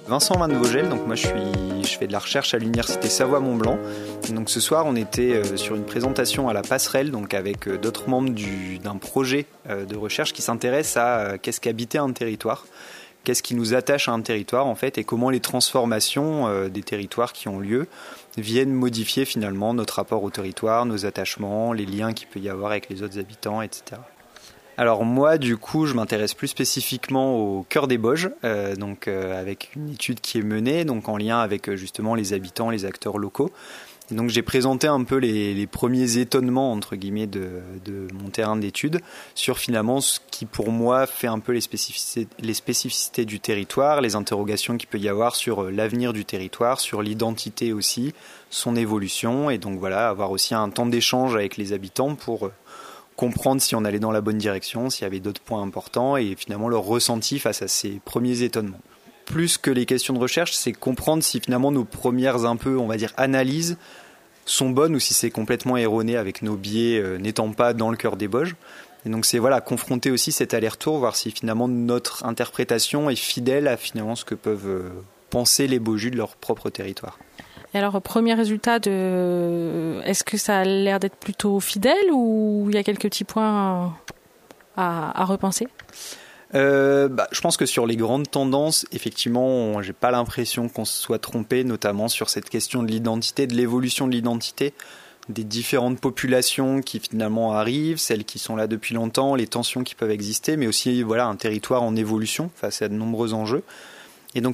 Vincent Van Vogel, donc moi je fais de la recherche à l'université Savoie-Mont-Blanc. Donc ce soir on était sur une présentation à la Passerelle, donc avec d'autres membres d'un projet de recherche qui s'intéresse à qu'est-ce qu'habiter un territoire, qu'est-ce qui nous attache à un territoire en fait, et comment les transformations des territoires qui ont lieu viennent modifier finalement notre rapport au territoire, nos attachements, les liens qu'il peut y avoir avec les autres habitants, etc. Alors moi, du coup, je m'intéresse plus spécifiquement au cœur des Bauges, avec une étude qui est menée, donc en lien avec justement les habitants, les acteurs locaux. Et donc j'ai présenté un peu les premiers étonnements entre guillemets de mon terrain d'étude sur finalement ce qui pour moi fait un peu les spécificités du territoire, les interrogations qu'il peut y avoir sur l'avenir du territoire, sur l'identité aussi, son évolution, et donc voilà, avoir aussi un temps d'échange avec les habitants pour comprendre si on allait dans la bonne direction, s'il y avait d'autres points importants et finalement leur ressenti face à ces premiers étonnements. Plus que les questions de recherche, c'est comprendre si finalement nos premières analyses sont bonnes ou si c'est complètement erroné avec nos biais n'étant pas dans le cœur des Bauges. Et donc c'est confronter aussi cet aller-retour, voir si finalement notre interprétation est fidèle à finalement ce que peuvent penser les Baujus de leur propre territoire. Et alors, premier résultat, est-ce que ça a l'air d'être plutôt fidèle ou il y a quelques petits points à repenser ? Je pense que sur les grandes tendances, effectivement, j'ai pas l'impression qu'on se soit trompé, notamment sur cette question de l'identité, de l'évolution de l'identité, des différentes populations qui finalement arrivent, celles qui sont là depuis longtemps, les tensions qui peuvent exister, mais aussi un territoire en évolution face à de nombreux enjeux.